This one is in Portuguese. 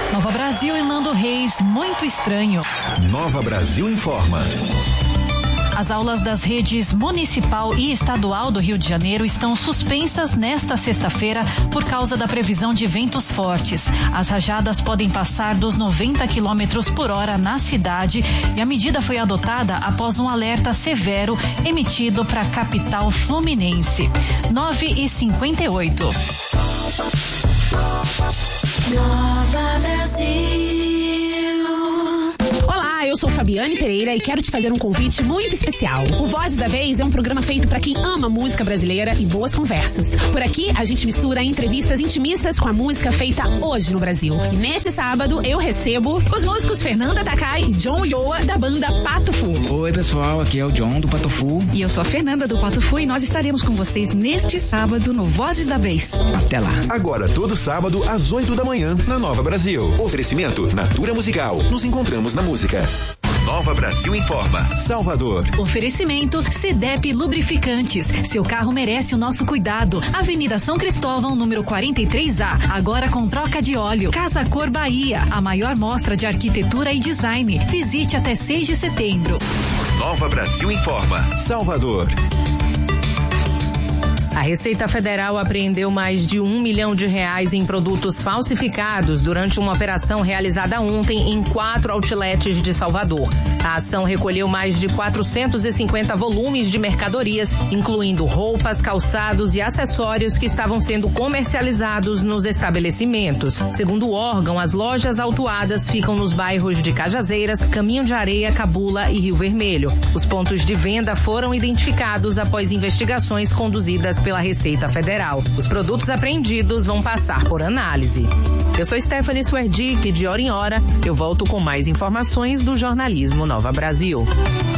Nova Brasil e Nando Reis, muito estranho. Nova Brasil informa. As aulas das redes municipal e estadual do Rio de Janeiro estão suspensas nesta sexta-feira por causa da previsão de ventos fortes. As rajadas podem passar dos 90 km por hora na cidade e a medida foi adotada após um alerta severo emitido para a capital fluminense. 9h58. Nova Brasil. Olá, eu sou Fabiane Pereira e quero te fazer um convite muito especial. O Vozes da Vez é um programa feito para quem ama música brasileira e boas conversas. Por aqui, a gente mistura entrevistas intimistas com a música feita hoje no Brasil. E neste sábado, eu recebo os músicos Fernanda Takai e John Ulloa, da banda Pato Fu. Oi, pessoal, aqui é o John do Pato Fu. E eu sou a Fernanda do Pato Fu e nós estaremos com vocês neste sábado no Vozes da Vez. Até lá. Agora, todo sábado, às 8 da manhã, na Nova Brasil. Oferecimento Natura Musical. Nos encontramos na música. Nova Brasil informa. Salvador. Oferecimento CDEP Lubrificantes. Seu carro merece o nosso cuidado. Avenida São Cristóvão, número 43A. Agora com troca de óleo. Casa Cor Bahia. A maior mostra de arquitetura e design. Visite até 6 de setembro. Nova Brasil informa. Salvador. A Receita Federal apreendeu mais de R$1 milhão em produtos falsificados durante uma operação realizada ontem em 4 outlets de Salvador. A ação recolheu mais de 450 volumes de mercadorias, incluindo roupas, calçados e acessórios que estavam sendo comercializados nos estabelecimentos. Segundo o órgão, as lojas autuadas ficam nos bairros de Cajazeiras, Caminho de Areia, Cabula e Rio Vermelho. Os pontos de venda foram identificados após investigações conduzidas pela Receita Federal. Os produtos apreendidos vão passar por análise. Eu sou Stephanie Swerdick e de hora em hora eu volto com mais informações do jornalismo Nova Brasil.